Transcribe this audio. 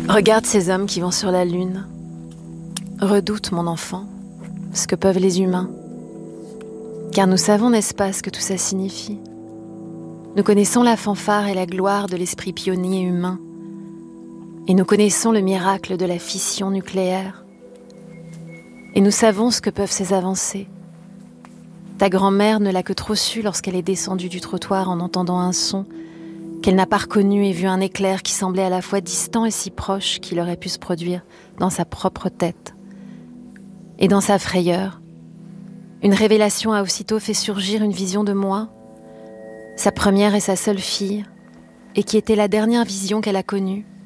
Regarde ces hommes qui vont sur la lune. Redoute, mon enfant, ce que peuvent les humains. Car nous savons, n'est-ce pas, ce que tout ça signifie. Nous connaissons la fanfare et la gloire de l'esprit pionnier humain. Et nous connaissons le miracle de la fission nucléaire. Et nous savons ce que peuvent ces avancées. Ta grand-mère ne l'a que trop su lorsqu'elle est descendue du trottoir en entendant un son qu'elle n'a pas reconnu et vu un éclair qui semblait à la fois distant et si proche qu'il aurait pu se produire dans sa propre tête. Et dans sa frayeur, une révélation a aussitôt fait surgir une vision de moi, sa première et sa seule fille, et qui était la dernière vision qu'elle a connue,